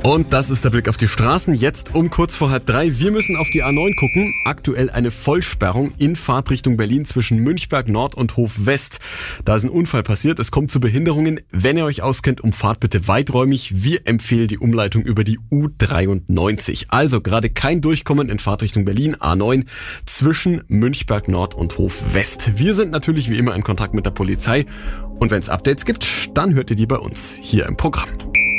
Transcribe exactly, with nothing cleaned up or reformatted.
Und das ist der Blick auf die Straßen. Jetzt um kurz vor halb drei. Wir müssen auf die A neun gucken. Aktuell eine Vollsperrung in Fahrtrichtung Berlin zwischen Münchberg Nord und Hof West. Da ist ein Unfall passiert. Es kommt zu Behinderungen. Wenn ihr euch auskennt, umfahrt bitte weiträumig. Wir empfehlen die Umleitung über die U dreiundneunzig. Also gerade kein Durchkommen in Fahrtrichtung Berlin. A neun zwischen Münchberg Nord und Hof West. Wir sind natürlich wie immer in Kontakt mit der Polizei. Und wenn es Updates gibt, dann hört ihr die bei uns hier im Programm.